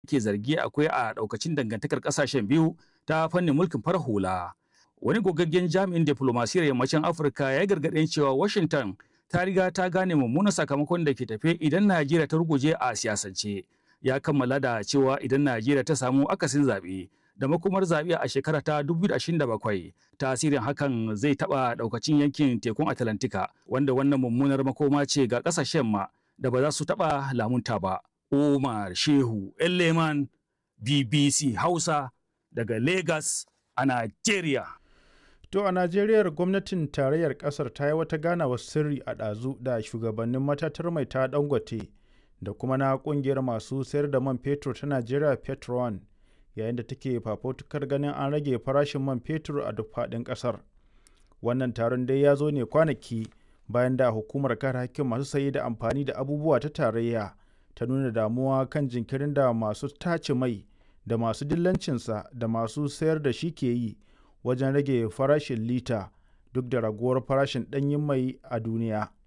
ke zargi akwai a ɗaukacin dangantakar ƙasashen biyu ta fannin mulkin farar hula. Wani gogaggen jami'in diflomasiyyar yammacin Afirka ya gargaɗin cewa Washington ta riga ta gane mummunan sakamakon da ke tafe idan Najeriya ta ruguje a siyasance. Ya kammala da cewa idan Najeriya ta samu akasin zaɓe da makomar zaɓe a shekara ta 2027 tasirin hakan zai taɓa ɗaukacin yankin tekun Atlantika wanda wannan mummunar makoma ce ga ƙasashen ma da ba za su taɓa lamunta ba. Umar Shehu Elleman BBC Hausa daga Lagos a Najeriya. To a Najeriya gwamnatin tarayyar ƙasar ta yi wata ganawar sirri a ɗazu da shugabannin matatar mai ta Dangote da kuma na ƙungiyar masu sayar da man fetur ta Najeriya Petron yayin da take fafutukar ganin an rage farashin man fetur a duk faɗin ƙasar. Wannan taron dai ya zo ne kwanaki bayan da hukumar kare hakkin masu saye da amfani da abubuwa ta tarayya ta nuna damuwa kan jinkirin da masu tace mai da masu dillancinsa da masu sayar da shi ke yi wajen rage farashin lita duk da raguwar farashin ɗanyen mai a duniya.